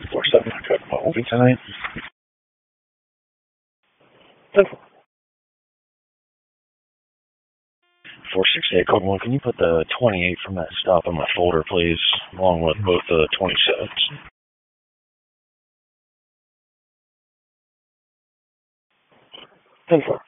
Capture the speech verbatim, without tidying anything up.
four seven, I cut my movie tonight. ten four. four six eight, code one, can you put the twenty-eight from that stop in my folder, please, along with both the twenty-sevens? ten four.